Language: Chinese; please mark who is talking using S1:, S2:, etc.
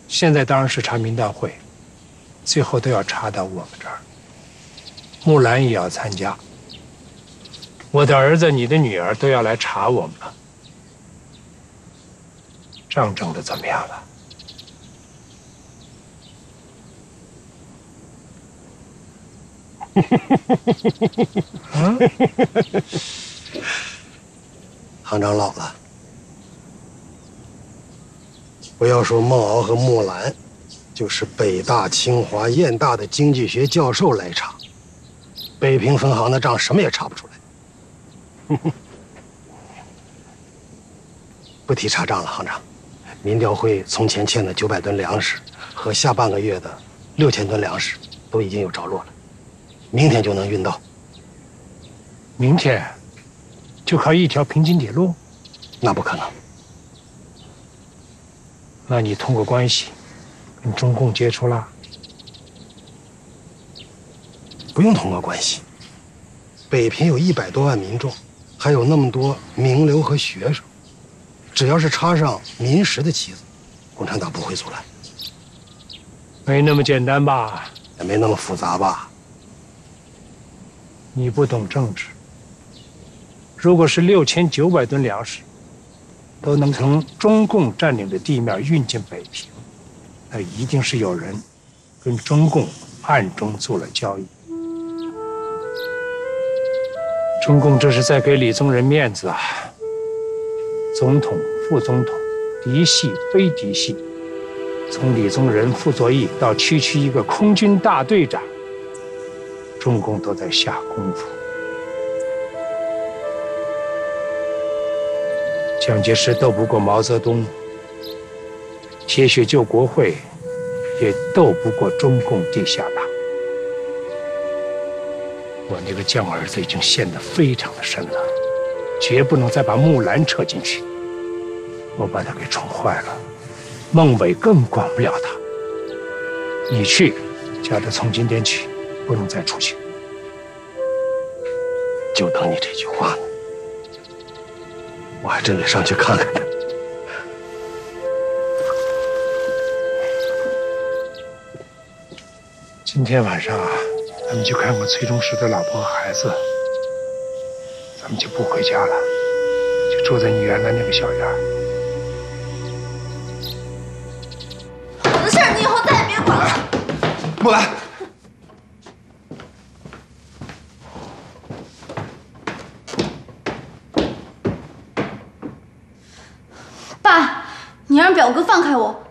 S1: 现在当然是查明道会，最后都要查到我们这儿。木兰也要参加，我的儿子、你的女儿都要来查我们了。账整的怎么样了？
S2: 行长老了。不要说孟敖和木兰，就是北大、清华、燕大的经济学教授来查，北平分行的账什么也查不出来。不提查账了，行长。民调会从前欠的900吨粮食和下半个月的6000吨粮食都已经有着落了，明天就能运到。
S1: 明天就靠一条平津铁路？
S2: 那不可能。
S1: 那你通过关系跟中共接触了？
S2: 不用通过关系。北平有100多万民众，还有那么多名流和学生，只要是插上民实的旗子，共产党不会阻拦。
S1: 没那么简单吧？
S2: 也没那么复杂吧？
S1: 你不懂政治。如果是6900吨粮食都能从中共占领的地面运进北平，那一定是有人跟中共暗中做了交易。中共这是在给李宗仁面子啊！总统、副总统，嫡系非嫡系，从李宗仁、傅作义到区区一个空军大队长，中共都在下功夫。蒋介石斗不过毛泽东，铁血救国会也斗不过中共地下党。我那个犟儿子已经陷得非常的深了，绝不能再把木兰扯进去。我把他给宠坏了，孟伟更管不了他。你去叫他从今天起不能再出去。
S2: 就等你这句话呢。我还真得上去看看他。
S1: 今天晚上啊，咱们去看看崔中实的老婆和孩子，咱们就不回家了，就住在你原来那个小院。
S3: 我的事儿你以后再也别管了。
S4: 木兰。
S3: 爸，你让表哥放开我。